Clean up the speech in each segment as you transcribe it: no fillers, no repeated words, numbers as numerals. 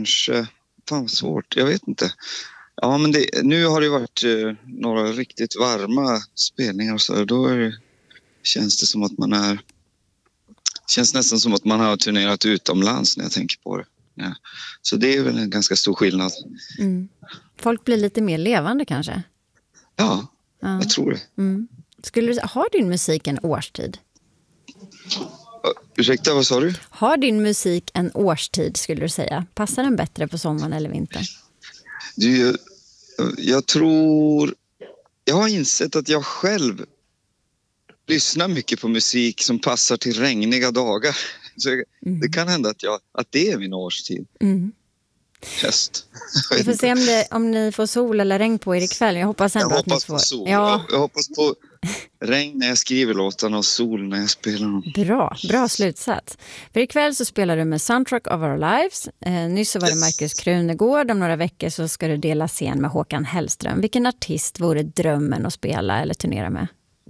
kanske... Fan, svårt. Jag vet inte. Ja, men nu har det varit några riktigt varma spelningar. Så då känns det som att känns nästan som att man har turnerat utomlands när jag tänker på det. Ja. Så det är väl en ganska stor skillnad. Mm. Folk blir lite mer levande kanske? Ja, jag tror det. Mm. Har din musik en årstid? Ursäkta, vad sa du? Har din musik en årstid, skulle du säga? Passar den bättre på sommaren eller vintern? Jag tror... Jag har insett att jag själv lyssnar mycket på musik som passar till regniga dagar. Så det kan hända att det är min årstid. Mm. Höst. Vi får se om ni får sol eller regn på er ikväll. Jag hoppas ändå att ni får... på sol. Ja. Jag hoppas på regn när jag skriver låtarna och sol när jag spelar dem. Bra slutsats. För ikväll så spelar du med Soundtrack of Our Lives. Nyss så var det Markus Krunegård. Om några veckor så ska du dela scen med Håkan Hellström. Vilken artist vore drömmen att spela eller turnera med?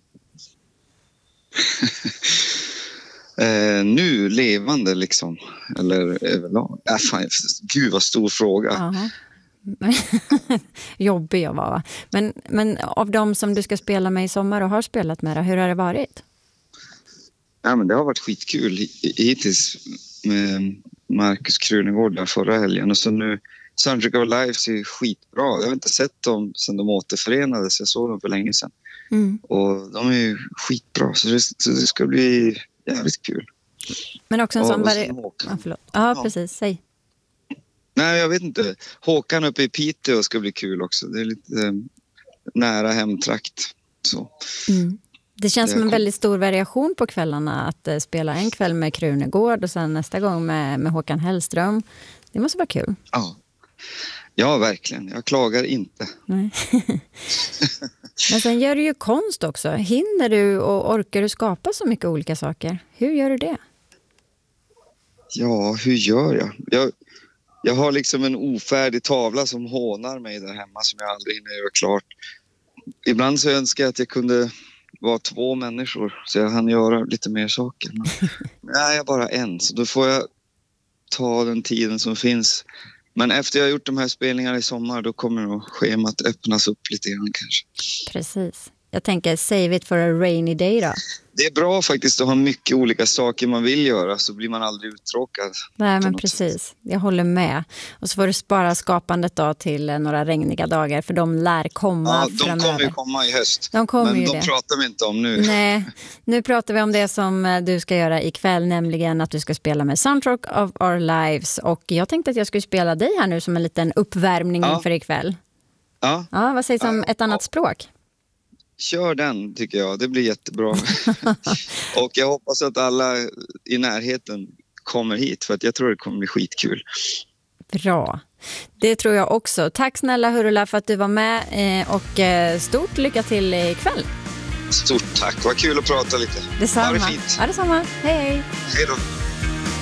Nu levande liksom. Eller överlag. Fan, gud vad stor fråga. Jobbig jag var, va? Men av de som du ska spela med i sommar och har spelat med, hur har det varit? Ja, men det har varit skitkul hittills med Markus Krunegård där förra helgen. Och så nu Soundtrack of Lives är skitbra. Jag har inte sett dem sedan de återförenades. Jag såg dem för länge sedan. Mm. Och de är ju skitbra. Så det ska bli jävligt kul. Men också en sån precis, säg. Nej, jag vet inte. Håkan uppe i Piteå ska bli kul också. Det är lite nära hemtrakt. Så. Mm. Det känns som en väldigt stor variation på kvällarna att spela en kväll med Krunegård och sen nästa gång med Håkan Hellström. Det måste vara kul. Ja, verkligen. Jag klagar inte. Nej. Men sen gör du ju konst också. Hinner du och orkar du skapa så mycket olika saker? Hur gör du det? Ja, hur gör jag? Jag har liksom en ofärdig tavla som hånar mig där hemma som jag aldrig hinner göra klart. Ibland så önskar jag att jag kunde vara 2 människor så jag hann göra lite mer saker. Men nej, jag är bara en, så då får jag ta den tiden som finns. Men efter jag har gjort de här spelningarna i sommar då kommer nog schemat öppnas upp lite grann kanske. Precis. Jag tänker save it for a rainy day då. Det är bra faktiskt att ha mycket olika saker man vill göra så blir man aldrig uttråkad. Nej, men precis. Jag håller med. Och så får du spara skapandet då till några regniga dagar för de lär komma framöver. Ja, de kommer ju komma i höst. Men de pratar vi inte om nu. Nej, nu pratar vi om det som du ska göra ikväll, nämligen att du ska spela med Soundtrack of Our Lives. Och jag tänkte att jag skulle spela dig här nu som en liten uppvärmning inför ikväll. Ja, vad sägs om ett annat språk? Kör den tycker jag, det blir jättebra. Och jag hoppas att alla i närheten kommer hit för att jag tror det kommer bli skitkul. Bra, det tror jag också. Tack snälla Hurula för att du var med och stort lycka till ikväll. Stort tack, vad kul att prata lite. Detsamma. Ha det fint. Ja, detsamma. Hej. Hej då.